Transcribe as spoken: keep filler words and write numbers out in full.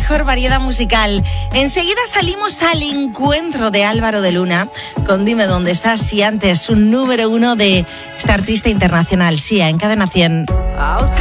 mejor variedad musical. Enseguida salimos al encuentro de Álvaro de Luna con Dime Dónde Estás, y antes un número uno de esta artista internacional, Sia, en Cadena cien.